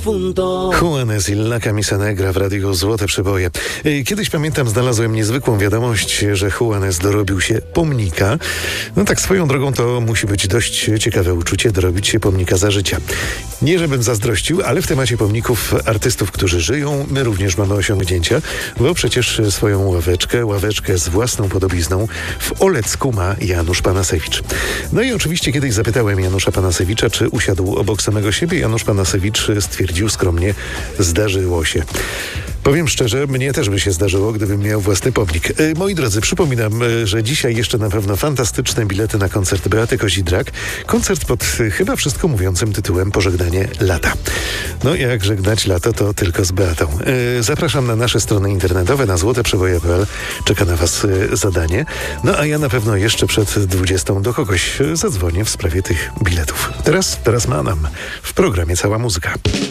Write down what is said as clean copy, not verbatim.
difunto. Juanes y la camisa negra w radiu Złote Przeboje. Kiedyś, pamiętam, znalazłem niezwykłą wiadomość, że Juanes dorobił się pomnika. No tak swoją drogą to musi być dość ciekawe uczucie dorobić się pomnika za życia. Nie żebym zazdrościł, ale w temacie pomników artystów, którzy żyją, my również mamy osiągnięcia, bo przecież swoją ławeczkę z własną podobizną w Olecku ma Janusz Panasewicz. No i oczywiście kiedyś zapytałem Janusza Panasewicza, czy usiadł obok samego siebie. Janusz Panasewicz stwierdził skromnie: zdarzyło się. Powiem szczerze, mnie też by się zdarzyło, gdybym miał własny pomnik. Moi drodzy, przypominam, że dzisiaj jeszcze na pewno fantastyczne bilety na koncert Beaty Kozidrak. Koncert pod chyba wszystko mówiącym tytułem Pożegnanie lata. No jak żegnać lato, to tylko z Beatą. Zapraszam na nasze strony internetowe, na złoteprzeboje.pl. Czeka na was zadanie. No a ja na pewno jeszcze przed 20 do kogoś zadzwonię w sprawie tych biletów. Teraz Manam w programie Cała Muzyka.